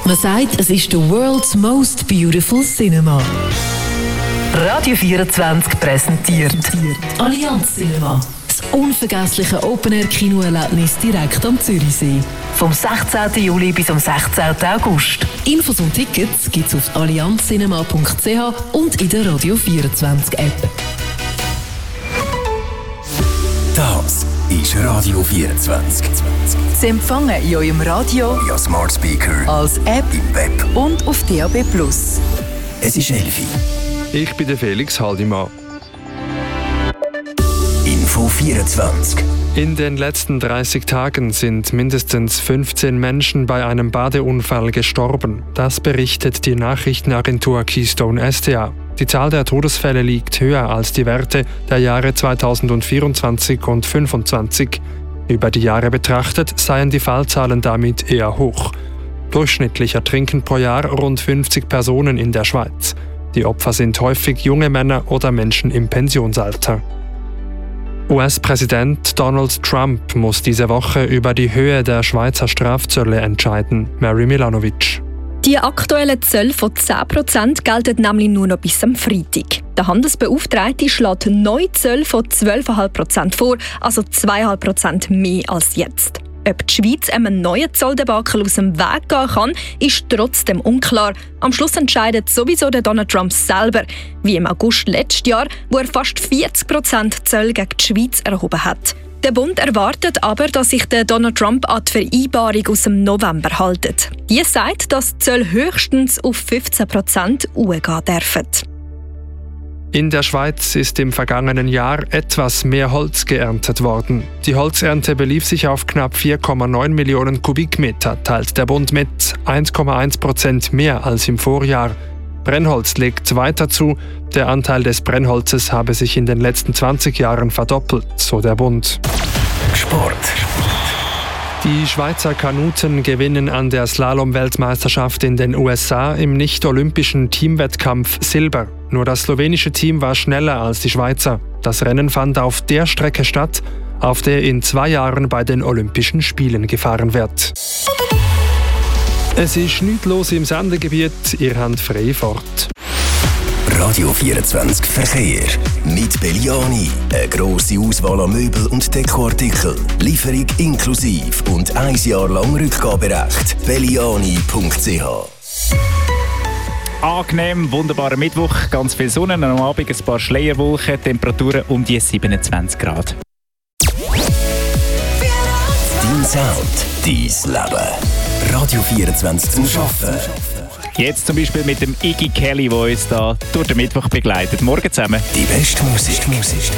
Man sagt, es ist the world's most beautiful cinema. Radio 24 präsentiert Allianz Cinema. Das unvergessliche Open-Air-Kinoerlebnis direkt am Zürichsee. Vom 16. Juli bis am 16. August. Infos und Tickets gibt es auf allianzcinema.ch und in der Radio 24 App. Das ist Radio 24. Sie empfangen in eurem Radio, via Smart Speaker, als App im Web und auf DAB+. Es ist 11. Ich bin der Felix Haldimann. Info 24. In den letzten 30 Tagen sind mindestens 15 Menschen bei einem Badeunfall gestorben. Das berichtet die Nachrichtenagentur Keystone SDA. Die Zahl der Todesfälle liegt höher als die Werte der Jahre 2024 und 2025. Über die Jahre betrachtet seien die Fallzahlen damit eher hoch. Durchschnittlich ertrinken pro Jahr rund 50 Personen in der Schweiz. Die Opfer sind häufig junge Männer oder Menschen im Pensionsalter. US-Präsident Donald Trump muss diese Woche über die Höhe der Schweizer Strafzölle entscheiden. Mary Milanovic. Die aktuellen Zölle von 10% gelten nämlich nur noch bis am Freitag. Der Handelsbeauftragte schlägt neue Zölle von 12,5% vor, also 2,5% mehr als jetzt. Ob die Schweiz einem neuen Zolldebakel aus dem Weg gehen kann, ist trotzdem unklar. Am Schluss entscheidet sowieso der Donald Trump selber, wie im August letztes Jahr, wo er fast 40% Zölle gegen die Schweiz erhoben hat. Der Bund erwartet aber, dass sich der Donald Trump an die Vereinbarung aus dem November hält. Die sagt, dass die Zölle höchstens auf 15% hochgehen dürfen. In der Schweiz ist im vergangenen Jahr etwas mehr Holz geerntet worden. Die Holzernte belief sich auf knapp 4,9 Millionen Kubikmeter, teilt der Bund mit, 1,1% mehr als im Vorjahr. Brennholz legt weiter zu. Der Anteil des Brennholzes habe sich in den letzten 20 Jahren verdoppelt, so der Bund. Sport. Die Schweizer Kanuten gewinnen an der Slalom-Weltmeisterschaft in den USA im nicht-olympischen Teamwettkampf Silber. Nur das slowenische Team war schneller als die Schweizer. Das Rennen fand auf der Strecke statt, auf der in 2 Jahren bei den Olympischen Spielen gefahren wird. Es ist nichts los im Sendegebiet, ihr habt frei fort. Radio 24 Verkehr. Mit Belliani. Eine grosse Auswahl an Möbel und Dekoartikeln. Lieferung inklusiv und 1 Jahr lang Rückgaberecht. Belliani.ch. Angenehm, wunderbarer Mittwoch, ganz viel Sonne, am Abend ein paar Schleierwolken, Temperaturen um die 27 Grad. Dein Sound, dein Leben. Radio 24 zum Arbeiten. Jetzt zum Beispiel mit dem Iggy Kelly, der uns da durch den Mittwoch begleitet. Morgen zusammen. Die beste Musik.